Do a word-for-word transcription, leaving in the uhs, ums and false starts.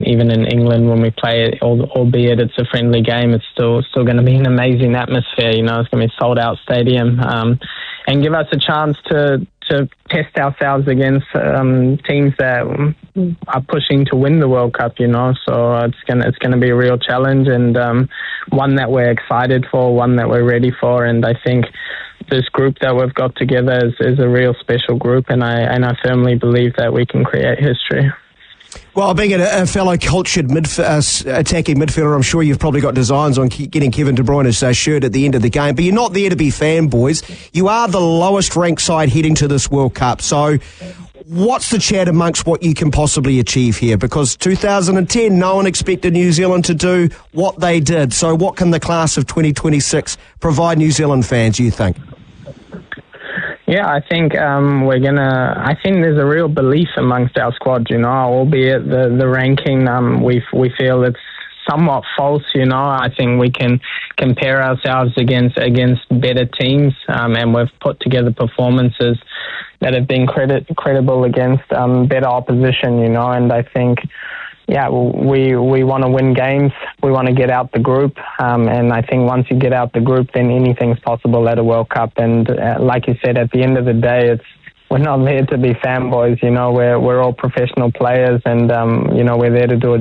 even in England when we play it, albeit it's a friendly game, it's still still going to be an amazing atmosphere. You know, it's going to be a sold-out stadium, um, and give us a chance to to test ourselves against um, teams that are pushing to win the World Cup. You know, so it's gonna it's going to be a real challenge, and um, one that we're excited for, one that we're ready for, and I think this group that we've got together is, is a real special group, and I and I firmly believe that we can create history. Well, being a, a fellow cultured midf- uh, attacking midfielder, I'm sure you've probably got designs on ke- getting Kevin De Bruyne's uh, shirt at the end of the game, but you're not there to be fanboys. You are the lowest ranked side heading to this World Cup, so what's the chat amongst what you can possibly achieve here? Because two thousand ten, no one expected New Zealand to do what they did, so what can the class of twenty twenty-six provide New Zealand fans, you think? Yeah, I think um, we're gonna. I think there's a real belief amongst our squad. You know, albeit the the ranking, um, we we feel it's somewhat false. You know, I think we can compare ourselves against against better teams, um, and we've put together performances that have been credit, credible against um, better opposition. You know, and I think. Yeah, we we want to win games. We want to get out the group, um, and I think once you get out the group, then anything's possible at a World Cup. And uh, like you said, at the end of the day, it's we're not there to be fanboys. You know, we're we're all professional players, and um, you know we're there to do a